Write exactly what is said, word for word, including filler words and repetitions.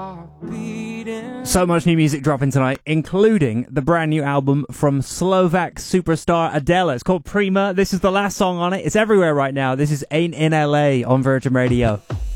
So much new music dropping tonight, including the brand new album from Slovak superstar Adele. It's called Prima. This is the last song on it. It's everywhere right now. This is Ain't in L A on Virgin Radio.